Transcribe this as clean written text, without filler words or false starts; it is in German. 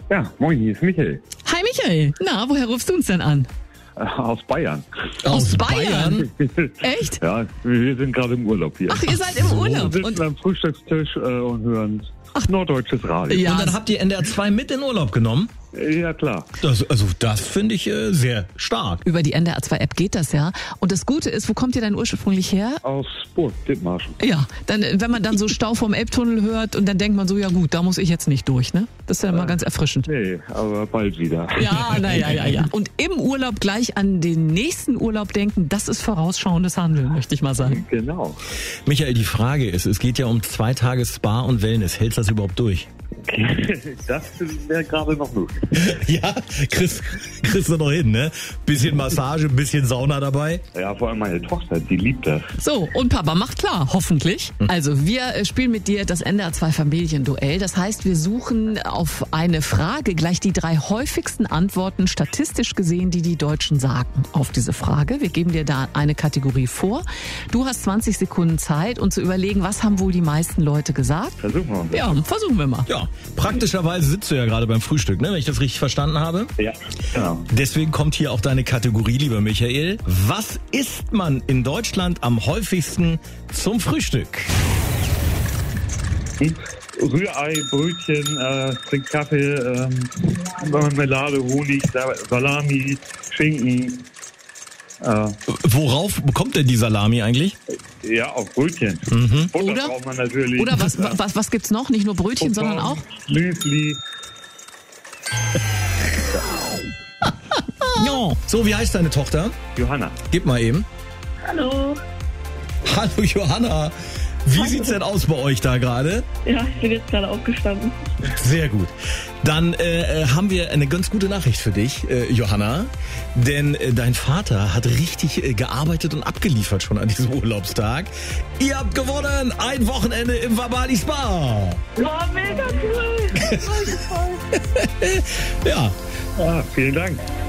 Ja, moin, hier ist Michael. Hi Michael, na, woher rufst du uns denn an? Aus Bayern. Aus Bayern? Echt? Ja, wir sind gerade im Urlaub hier. Ach, ihr seid im Urlaub. Wir sitzen am Frühstückstisch und hören norddeutsches Radio. Ja. Und dann habt ihr NDR 2 mit in Urlaub genommen? Ja, klar. Das finde ich sehr stark. Über die NDR 2 App geht das ja. Und das Gute ist, wo kommt ihr denn ursprünglich her? Aus Burg, Dithmarschen. Ja, dann, wenn man dann so Stau vom Elbtunnel hört und dann denkt man so, ja gut, da muss ich jetzt nicht durch, ne? Das ist ja immer ganz erfrischend. Nee, aber bald wieder. Ja, ja. Und im Urlaub gleich an den nächsten Urlaub denken, das ist vorausschauendes Handeln, möchte ich mal sagen. Genau. Michael, die Frage ist, es geht ja um 2 Tage Spa und Wellness. Hältst du das überhaupt durch? Das wäre gerade noch möglich. Ja, kriegst du noch hin, ne? Bisschen Massage, bisschen Sauna dabei. Ja, vor allem meine Tochter, die liebt das. So, und Papa macht klar, hoffentlich. Also, wir spielen mit dir das NDR 2 Familienduell. Das heißt, wir suchen auf eine Frage gleich die 3 häufigsten Antworten, statistisch gesehen, die Deutschen sagen auf diese Frage. Wir geben dir da eine Kategorie vor. Du hast 20 Sekunden Zeit, um zu überlegen, was haben wohl die meisten Leute gesagt. Versuchen wir mal. Ja, versuchen wir mal. Ja, praktischerweise sitzt du ja gerade beim Frühstück, ne? Wenn ich das richtig verstanden habe. Ja, genau. Deswegen kommt hier auch deine Kategorie, lieber Michael. Was isst man in Deutschland am häufigsten zum Frühstück? Rührei, Brötchen, trink Kaffee, Marmelade, Honig, Salami, Schinken. Worauf kommt denn die Salami eigentlich? Ja, auf Brötchen. Butter Oder? braucht man natürlich. Oder was gibt's noch? Nicht nur Brötchen, sondern auch? Müsli. Ja. So, wie heißt deine Tochter? Johanna. Gib mal eben. Hallo. Hallo Johanna. Wie sieht's denn aus bei euch da gerade? Ja, ich bin jetzt gerade aufgestanden. Sehr gut. Dann haben wir eine ganz gute Nachricht für dich, Johanna. Denn dein Vater hat richtig gearbeitet und abgeliefert schon an diesem Urlaubstag. Ihr habt gewonnen! Ein Wochenende im Vabali Spa! Oh, mega cool. Ja. Ah, vielen Dank.